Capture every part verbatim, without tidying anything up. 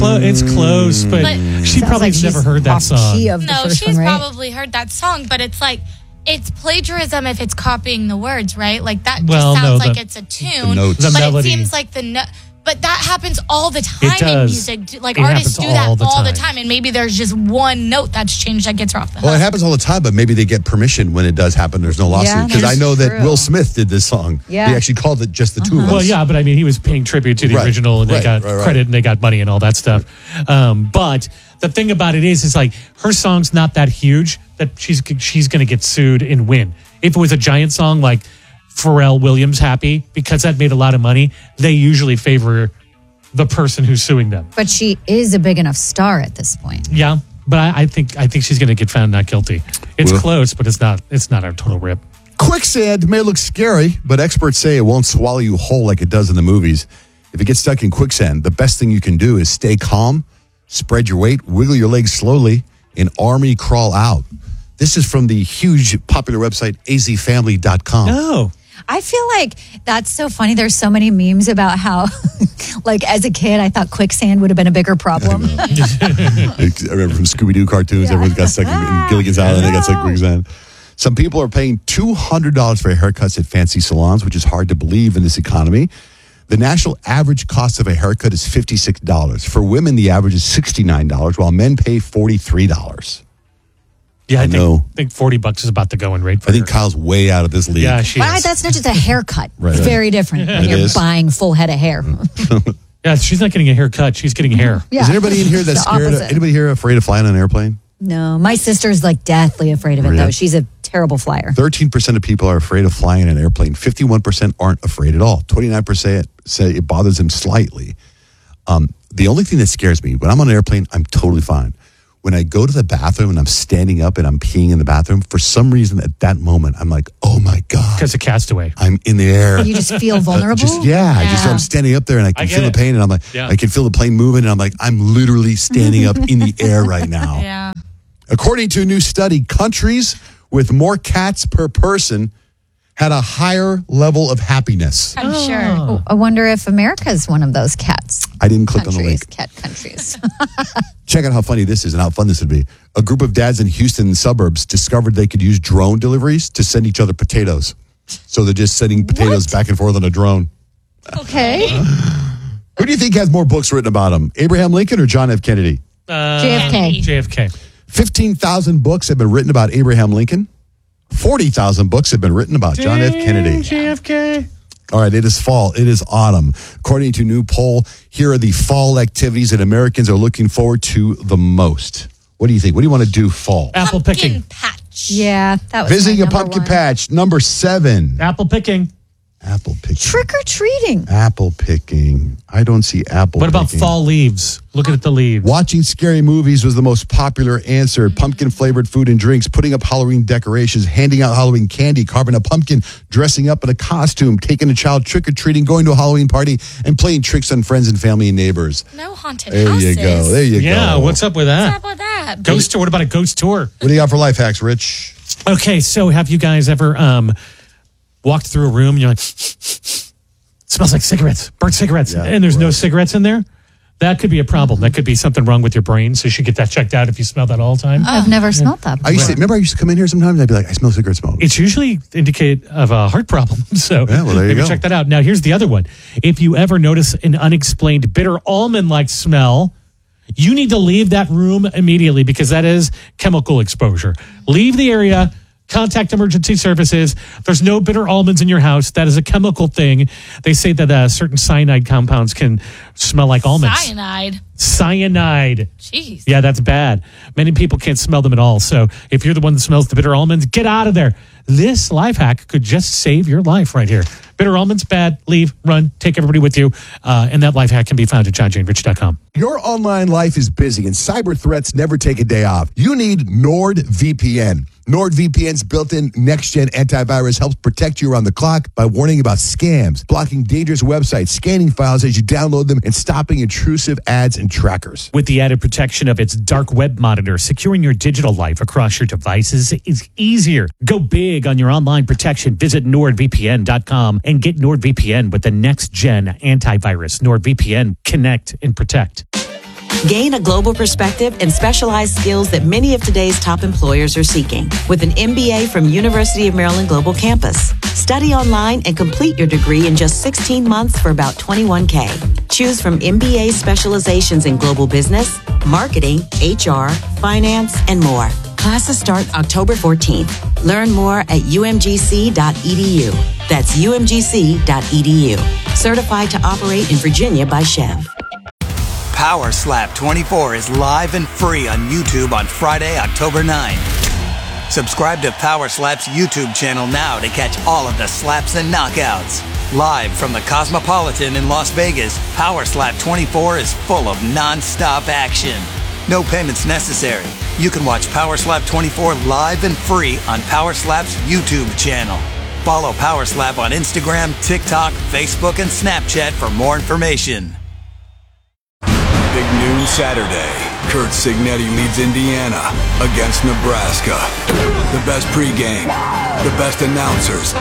Clo- it's close, but, But- she Sounds probably like has never she's heard that off song. key of the No, first she's one, right? probably heard that song, but it's like, it's plagiarism if it's copying the words, right? Like that Well, just no, sounds the- like it's a tune. notes. The but melody. it seems like the no- But that happens all the time It does. in music. Like It artists happens do that all the all the time. time, and maybe there's just one note that's changed that gets her off the hook. Well, it happens all the time, but maybe they get permission when it does happen. There's no lawsuit. Yeah, Because I that's know that true. Will Smith did this song. Yeah. He actually called it just the two of us. Well, yeah, but I mean, he was paying tribute to the Right, original, and they right, got right, right. credit, and they got money, and all that stuff. Um, but the thing about it is, is like her song's not that huge that she's she's going to get sued and win. If it was a giant song like Pharrell Williams "Happy," because that made a lot of money, they usually favor the person who's suing them. But she is a big enough star at this point. Yeah, but I, I think I think she's going to get found not guilty. It's Well- close, but it's not. It's not a total rip. Quicksand may look scary, but experts say it won't swallow you whole like it does in the movies. If you get stuck in quicksand, the best thing you can do is stay calm, spread your weight, wiggle your legs slowly, and army crawl out. This is from the huge popular website a z family dot com. Oh, I feel like that's so funny. There's so many memes about how, like, as a kid, I thought quicksand would have been a bigger problem. I remember from Scooby-Doo cartoons, Yeah. everyone got stuck in, in Gilligan's Island, they got stuck in quicksand. Some people are paying two hundred dollars for haircuts at fancy salons, which is hard to believe in this economy. The national average cost of a haircut is fifty-six dollars. For women, the average is sixty-nine dollars, while men pay forty-three dollars. yeah, I, I think, know. I think forty bucks is about the going rate for I think her. Kyle's way out of this league. Yeah, she But is. that's not just a haircut. Right. It's very different when It you're is. buying full head of hair. Yeah, she's not getting a haircut. She's getting hair. Yeah. Is anybody in here that's The scared? Of, opposite. anybody here afraid of flying on an airplane? No, my sister's like deathly afraid of it, Really? though. She's a terrible flyer. thirteen percent of people are afraid of flying in an airplane. fifty-one percent aren't afraid at all. twenty-nine percent say it bothers them slightly. Um, the only thing that scares me, when I'm on an airplane, I'm totally fine. When I go to the bathroom and I'm standing up and I'm peeing in the bathroom, for some reason at that moment, I'm like, oh my God, Because of Castaway. I'm in the air. You just feel vulnerable? Just, yeah, I just Yeah. I'm standing up there and I can I get feel it. the pain and I'm like, Yeah. I can feel the plane moving and I'm like, I'm literally standing up in the air right now. Yeah. According to a new study, countries with more cats per person had a higher level of happiness. I'm sure. I wonder if America's one of those cats. I didn't click on the Countries, link. cat countries. Check out how funny this is and how fun this would be. A group of dads in Houston suburbs discovered they could use drone deliveries to send each other potatoes. So they're just sending potatoes back and forth on a drone. Okay. Who do you think has more books written about him, Abraham Lincoln or John F. Kennedy? Uh, J F K. J F K. fifteen thousand books have been written about Abraham Lincoln. forty thousand books have been written about John F. Kennedy. J F K. All right, it is fall. It is autumn. According to a new poll, here are the fall activities that Americans are looking forward to the most. What do you think? What do you want to do fall? Apple Pumpkin picking. patch. Yeah, that was Visiting my a number pumpkin one. patch. Number seven. Apple picking. Apple picking. Trick or treating. Apple picking. I don't see apple What about picking. fall leaves? Looking at the leaves. Watching scary movies was the most popular answer. Pumpkin flavored food and drinks, putting up Halloween decorations, handing out Halloween candy, carving a pumpkin, dressing up in a costume, taking a child trick or treating, going to a Halloween party, and playing tricks on friends and family and neighbors. No haunted There houses. you go. There you Yeah, go. what's up with What's that? up with that? Ghost tour. What about a ghost tour? What do you got for life hacks, Rich? Okay, so have you guys ever um, walked through a room and you're like, smells like cigarettes, burnt cigarettes, Yeah, and there's no right. cigarettes in there? That could be a problem. That could be something wrong with your brain. So you should get that checked out if you smell that all the time. I've never smelled that before. I used to remember I used to come in here sometimes and I'd be like, I smell cigarette smoke. It's usually indicate of a heart problem. So Yeah, well, there you maybe go. check that out. Now, here's the other one. If you ever notice an unexplained bitter almond-like smell, you need to leave that room immediately because that is chemical exposure. Leave the area. Contact emergency services. There's no bitter almonds in your house. That is a chemical thing. They say that uh, certain cyanide compounds can smell like almonds. Cyanide. Cyanide. Jeez. Yeah, that's bad. Many people can't smell them at all. So if you're the one that smells the bitter almonds, get out of there. This life hack could just save your life right here. Bitter almonds, bad. Leave, run, take everybody with you. Uh, and that life hack can be found at john jane rich dot com. Your online life is busy and cyber threats never take a day off. You need NordVPN. NordVPN's built-in next-gen antivirus helps protect you around the clock by warning about scams, blocking dangerous websites, scanning files as you download them, and stopping intrusive ads and trackers. With the added protection of its dark web monitor, securing your digital life across your devices is easier. Go big on your online protection. Visit nord v p n dot com and get NordVPN with the next-gen antivirus. NordVPN, connect and protect. Gain a global perspective and specialized skills that many of today's top employers are seeking with an M B A from University of Maryland Global Campus. Study online and complete your degree in just sixteen months for about twenty-one K. Choose from M B A specializations in global business, marketing, H R, finance, and more. Classes start October fourteenth. Learn more at u m g c dot e d u. That's u m g c dot e d u. Certified to operate in Virginia by Chev. Power Slap twenty-four is live and free on YouTube on Friday, October ninth. Subscribe to Power Slap's YouTube channel now to catch all of the slaps and knockouts. Live from the Cosmopolitan in Las Vegas, Power Slap twenty-four is full of non-stop action. No payments necessary. You can watch Power Slap twenty-four live and free on Power Slap's YouTube channel. Follow Power Slap on Instagram, TikTok, Facebook, and Snapchat for more information. Big noon Saturday. Kurt Signetti leads Indiana against Nebraska. The best pregame, the best announcers.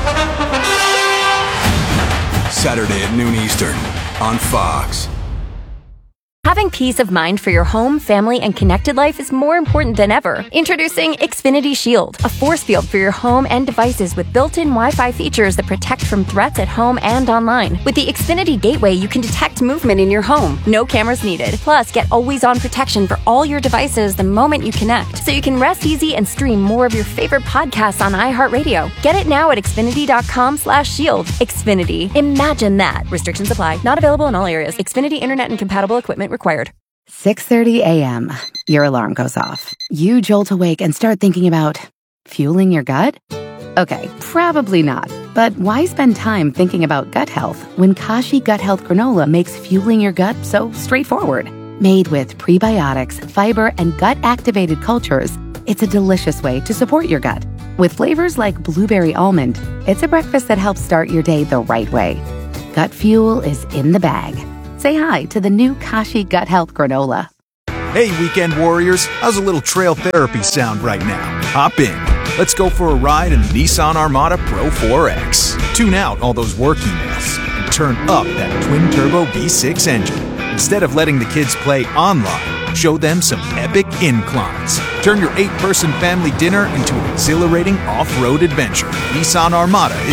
Saturday at noon Eastern on Fox. Having peace of mind for your home, family, and connected life is more important than ever. Introducing Xfinity Shield, a force field for your home and devices with built-in Wi-Fi features that protect from threats at home and online. With the Xfinity Gateway, you can detect movement in your home. No cameras needed. Plus, get always-on protection for all your devices the moment you connect, so you can rest easy and stream more of your favorite podcasts on iHeartRadio. Get it now at xfinity.com slash shield. Xfinity. Imagine that. Restrictions apply. Not available in all areas. Xfinity Internet and compatible equipment required. six thirty a.m. Your alarm goes off. You jolt awake and start thinking about fueling your gut? Okay, probably not. But why spend time thinking about gut health when Kashi Gut Health Granola makes fueling your gut so straightforward? Made with prebiotics, fiber, and gut-activated cultures, it's a delicious way to support your gut. With flavors like blueberry almond, it's a breakfast that helps start your day the right way. Gut fuel is in the bag. Say hi to the new Kashi Gut Health Granola. Hey, weekend warriors. How's a little trail therapy sound right now? Hop in. Let's go for a ride in the Nissan Armada Pro four X. Tune out all those work emails and turn up that twin-turbo V six engine. Instead of letting the kids play online, show them some epic inclines. Turn your eight-person family dinner into an exhilarating off-road adventure. Nissan Armada